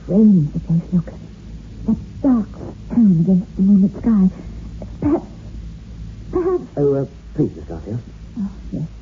strange the place looks. That dark stone against the moonlit sky. Perhaps... Oh, please, Miss Garfield. Oh, yes.